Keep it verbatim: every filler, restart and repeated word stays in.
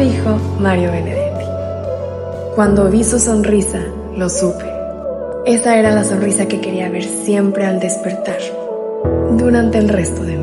dijo Mario Benedetti. Cuando vi su sonrisa, lo supe. Esa era la sonrisa que quería ver siempre al despertar, durante el resto de mi